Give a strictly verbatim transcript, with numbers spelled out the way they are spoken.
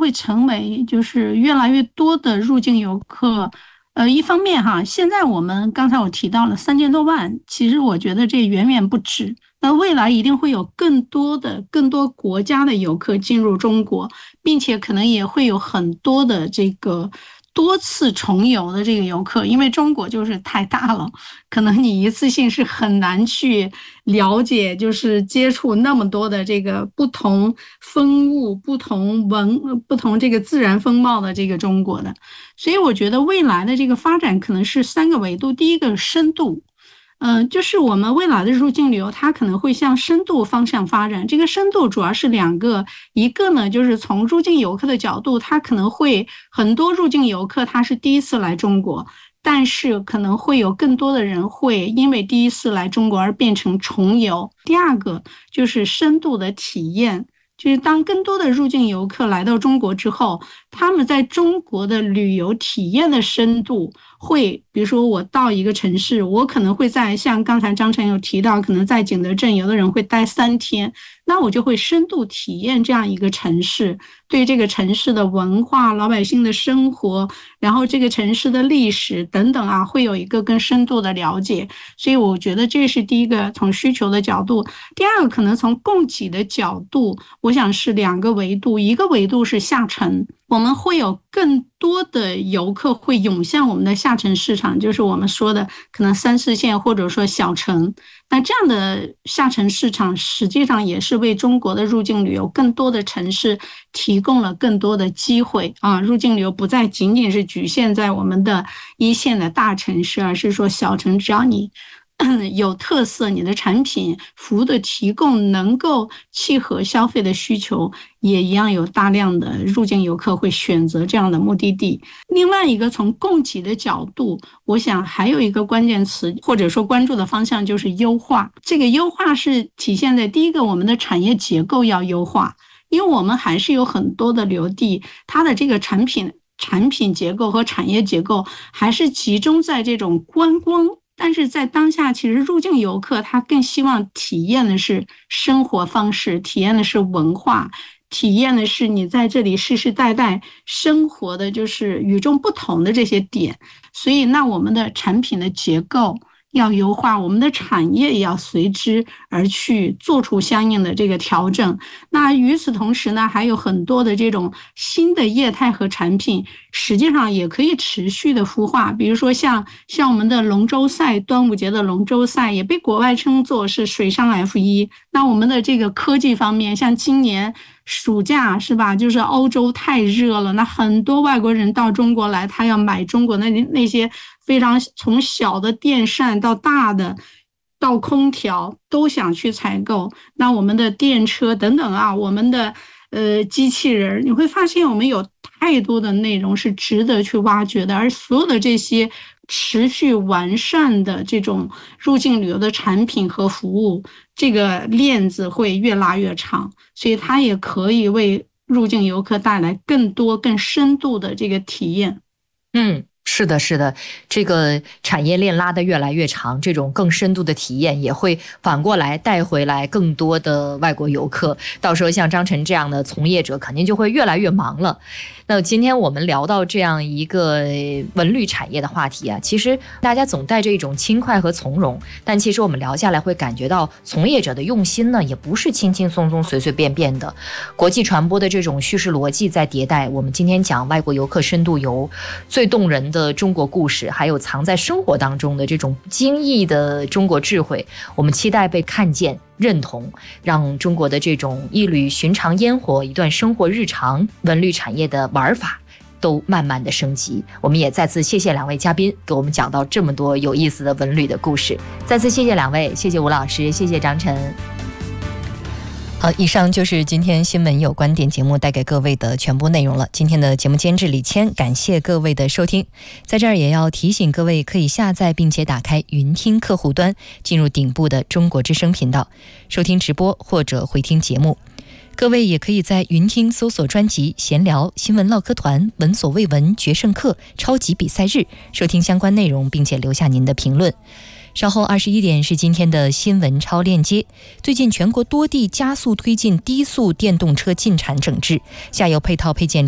会成为就是越来越多的入境游客。呃，一方面哈，现在我们刚才我提到了三千多万，其实我觉得这远远不止。那未来一定会有更多的、更多国家的游客进入中国，并且可能也会有很多的这个多次重游的这个游客，因为中国就是太大了，可能你一次性是很难去了解，就是接触那么多的这个不同风物、不同文、不同这个自然风貌的这个中国的。所以我觉得未来的这个发展可能是三个维度，第一个深度。嗯、呃，就是我们未来的入境旅游，它可能会向深度方向发展。这个深度主要是两个，一个呢就是从入境游客的角度，它可能会很多入境游客他是第一次来中国，但是可能会有更多的人会因为第一次来中国而变成重游。第二个就是深度的体验。就是当更多的入境游客来到中国之后，他们在中国的旅游体验的深度会，比如说我到一个城市，我可能会在像刚才张晨有提到，可能在景德镇有的人会待三天，那我就会深度体验这样一个城市，对这个城市的文化、老百姓的生活，然后这个城市的历史等等啊，会有一个更深度的了解。所以我觉得这是第一个从需求的角度。第二个可能从供给的角度，我想是两个维度，一个维度是下沉，我们会有更多的游客会涌向我们的下沉市场，就是我们说的可能三四线或者说小城。那这样的下沉市场实际上也是为中国的入境旅游更多的城市提供了更多的机会啊！入境旅游不再仅仅是局限在我们的一线的大城市，而是说小城，只要你有特色，你的产品服务的提供能够契合消费的需求，也一样有大量的入境游客会选择这样的目的地。另外一个从供给的角度，我想还有一个关键词或者说关注的方向就是优化。这个优化是体现在第一个，我们的产业结构要优化，因为我们还是有很多的旅游地，它的这个产品产品结构和产业结构还是集中在这种观光。但是在当下，其实入境游客他更希望体验的是生活方式，体验的是文化，体验的是你在这里世世代代生活的就是与众不同的这些点。所以那我们的产品的结构要优化，我们的产业也要随之而去做出相应的这个调整。那与此同时呢，还有很多的这种新的业态和产品，实际上也可以持续的孵化。比如说像像我们的龙舟赛，端午节的龙舟赛也被国外称作是水上 F 一。那我们的这个科技方面，像今年暑假是吧，就是欧洲太热了，那很多外国人到中国来，他要买中国那那些非常从小的电扇到大的到空调都想去采购。那我们的电车等等啊，我们的呃机器人，你会发现我们有太多的内容是值得去挖掘的，而所有的这些持续完善的这种入境旅游的产品和服务，这个链子会越拉越长，所以它也可以为入境游客带来更多更深度的这个体验。 嗯，是的，是的，这个产业链拉得越来越长，这种更深度的体验也会反过来带回来更多的外国游客。到时候像张晨这样的从业者肯定就会越来越忙了。那今天我们聊到这样一个文旅产业的话题啊，其实大家总带着一种轻快和从容，但其实我们聊下来会感觉到从业者的用心呢，也不是轻轻松松随随便便的。国际传播的这种叙事逻辑在迭代，我们今天讲外国游客深度游，最动人的中国故事，还有藏在生活当中的这种精益的中国智慧，我们期待被看见认同，让中国的这种一缕寻常烟火，一段生活日常，文旅产业的玩法都慢慢的升级。我们也再次谢谢两位嘉宾给我们讲到这么多有意思的文旅的故事，再次谢谢两位，谢谢吴老师，谢谢张晨。好，以上就是今天新闻有观点节目带给各位的全部内容了。今天的节目监制李谦，感谢各位的收听。在这儿也要提醒各位，可以下载并且打开云听客户端，进入顶部的中国之声频道，收听直播或者回听节目。各位也可以在云听搜索专辑闲聊、新闻唠嗑团、闻所未闻、决胜课、超级比赛日，收听相关内容，并且留下您的评论。稍后二十一点是今天的新闻超链接。最近全国多地加速推进低速电动车进产整治，下游配套配件